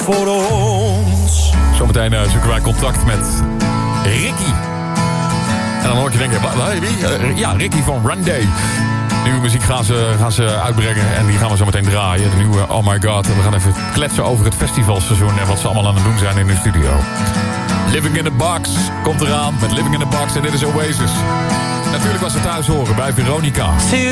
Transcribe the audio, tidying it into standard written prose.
voor ons. Zometeen zoeken wij contact met Ricky. En dan hoor je denken, wie? Ja, Ricky van Run Day. Nieuwe muziek gaan ze uitbrengen en die gaan we zo meteen draaien. De nieuwe Oh My God. En we gaan even kletsen over het festivalseizoen en wat ze allemaal aan het doen zijn in de studio. Living in the Box komt eraan met Living in the Box en dit is Oasis. Natuurlijk was ze thuis horen bij Veronica.